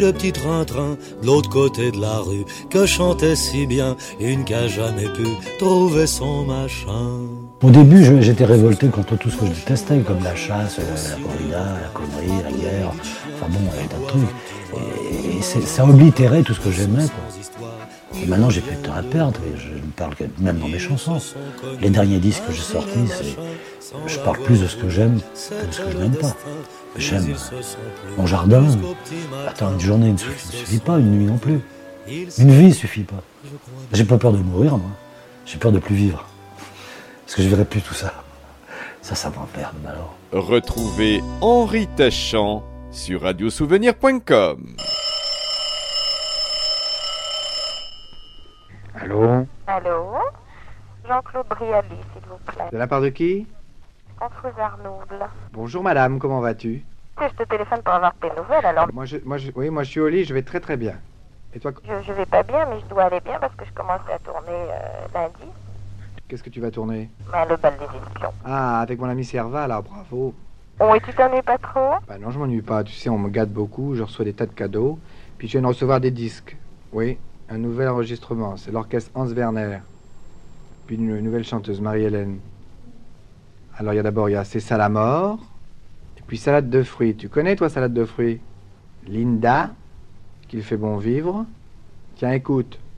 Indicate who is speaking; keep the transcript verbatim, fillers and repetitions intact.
Speaker 1: Le petit train-train de l'autre côté de la rue que chantait si bien une qui a jamais pu trouver son machin.
Speaker 2: Au début, je- j'étais révolté contre tout ce que je détestais, comme la chasse, euh, la corrida, la connerie, la guerre. Enfin bon, il y a tas de trucs. Et, et c'est- ça oblitérait tout ce que j'aimais, quoi. Et maintenant, j'ai plus de temps à perdre. Et je ne parle que même dans mes chansons. Les derniers disques que j'ai sortis, c'est, je parle plus de ce que j'aime que de ce que je n'aime pas. J'aime mon jardin. Attends, une journée ne suffit, ne suffit pas, une nuit non plus. Une vie ne suffit pas. J'ai pas peur de mourir, moi. J'ai peur de plus vivre. Parce que je verrai plus tout ça. Ça, ça m'emmerde, alors.
Speaker 3: Retrouvez Henri Tachant sur radiosouvenir point com.
Speaker 4: Allô?
Speaker 5: Allô? Jean-Claude Brialy, s'il vous plaît.
Speaker 4: De la part de qui?
Speaker 5: Françoise Arnould.
Speaker 4: Bonjour madame, comment vas-tu?
Speaker 5: Que je te téléphone pour avoir tes nouvelles, alors
Speaker 4: Moi je, moi je, oui, moi je suis au lit, je vais très très bien. Et toi,
Speaker 5: je, je vais pas bien, mais je dois aller bien parce que je commence à tourner euh, lundi.
Speaker 4: qu'est-ce que tu vas tourner?
Speaker 5: Ben, le bal des espions.
Speaker 4: Ah, avec mon ami Serva, là, bravo.
Speaker 5: Oh, et tu t'ennuies pas trop?
Speaker 4: Bah non, je m'ennuie pas, tu sais, on me gâte beaucoup, je reçois des tas de cadeaux. Puis je viens de recevoir des disques. Oui, un nouvel enregistrement, c'est l'orchestre Hans Werner. Puis une nouvelle chanteuse, Marie-Hélène. Alors il y a d'abord, il y a C'est ça la mort. Et puis Salade de fruits. Tu connais toi Salade de fruits? Linda, qu'il fait bon vivre. Tiens, écoute.